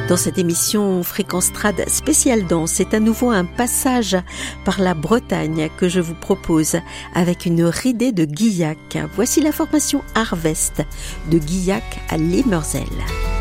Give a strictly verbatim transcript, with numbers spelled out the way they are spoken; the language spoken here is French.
Dans cette émission Fréquence Trad spéciale danse, c'est à nouveau un passage par la Bretagne que je vous propose avec une ridée de Guillac. Voici la formation Harvest de Guillac à Limerzel.